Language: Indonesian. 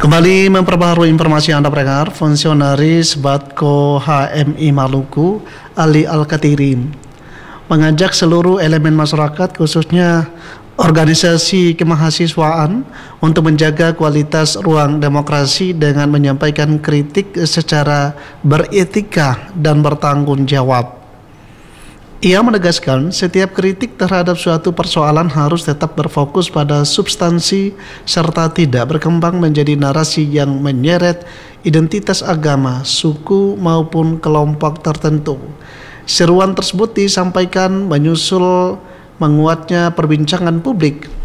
Kembali memperbaharui informasi Anda pendengar, fungsionaris Batko HMI Maluku, Ali Al-Katirim, mengajak seluruh elemen masyarakat khususnya organisasi kemahasiswaan untuk menjaga kualitas ruang demokrasi dengan menyampaikan kritik secara beretika dan bertanggung jawab. Ia menegaskan setiap kritik terhadap suatu persoalan harus tetap berfokus pada substansi serta tidak berkembang menjadi narasi yang menyeret identitas agama, suku maupun kelompok tertentu. Seruan tersebut disampaikan menyusul menguatnya perbincangan publik